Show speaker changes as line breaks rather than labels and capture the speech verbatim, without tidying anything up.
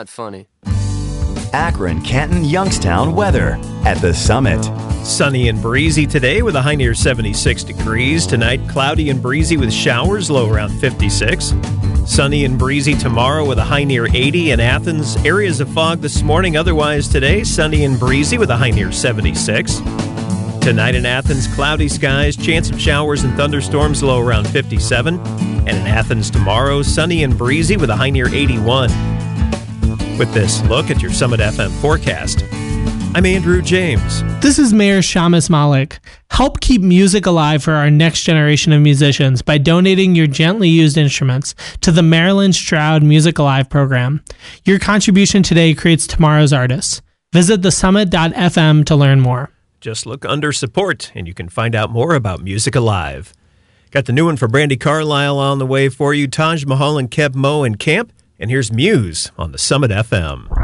not funny.
Akron, Canton, Youngstown weather at the Summit.
Sunny and breezy today with a high near seventy-six degrees. Tonight, cloudy and breezy with showers, low around fifty-six. Sunny and breezy tomorrow with a high near eighty. In Athens, areas of fog this morning. Otherwise today, sunny and breezy with a high near seventy-six. Tonight in Athens, cloudy skies, chance of showers and thunderstorms, low around fifty-seven. And in Athens tomorrow, sunny and breezy with a high near eighty-one. With this look at your Summit F M forecast, I'm Andrew James.
This is Mayor Shamus Malik. Help keep music alive for our next generation of musicians by donating your gently used instruments to the Marilyn Stroud Music Alive program. Your contribution today creates tomorrow's artists. Visit the summit dot f m to learn more.
Just look under support and you can find out more about Music Alive. Got the new one for Brandi Carlile on the way for you. Taj Mahal and Kev Mo in camp. And here's Muse on the Summit F M.